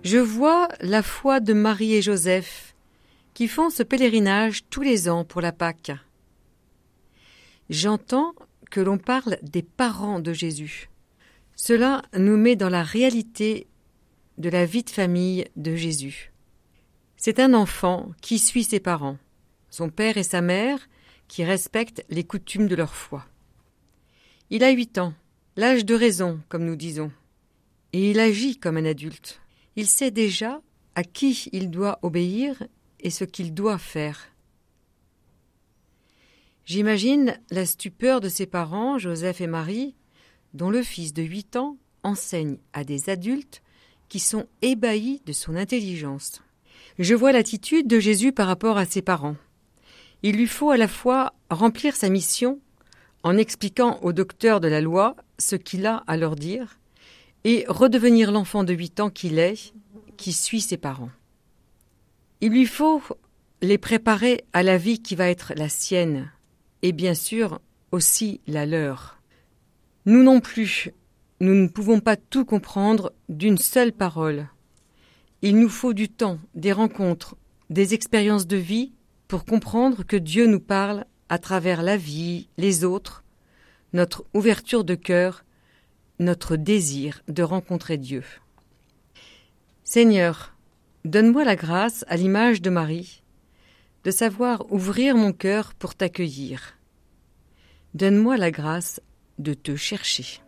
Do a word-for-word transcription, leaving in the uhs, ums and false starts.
Je vois la foi de Marie et Joseph qui font ce pèlerinage tous les ans pour la Pâque. J'entends que l'on parle des parents de Jésus. Cela nous met dans la réalité de la vie de famille de Jésus. C'est un enfant qui suit ses parents, son père et sa mère, qui respectent les coutumes de leur foi. Il a huit ans, l'âge de raison, comme nous disons, et il agit comme un adulte. Il sait déjà à qui il doit obéir et ce qu'il doit faire. J'imagine la stupeur de ses parents, Joseph et Marie, dont le fils de huit ans enseigne à des adultes qui sont ébahis de son intelligence. Je vois l'attitude de Jésus par rapport à ses parents. Il lui faut à la fois remplir sa mission en expliquant au docteur de la loi ce qu'il a à leur dire et redevenir l'enfant de huit ans qu'il est, qui suit ses parents. Il lui faut les préparer à la vie qui va être la sienne et bien sûr aussi la leur. Nous non plus, nous ne pouvons pas tout comprendre d'une seule parole. Il nous faut du temps, des rencontres, des expériences de vie pour comprendre que Dieu nous parle à travers la vie, les autres, notre ouverture de cœur, notre désir de rencontrer Dieu. Seigneur, donne-moi la grâce, à l'image de Marie, de savoir ouvrir mon cœur pour t'accueillir. Donne-moi la grâce de te chercher.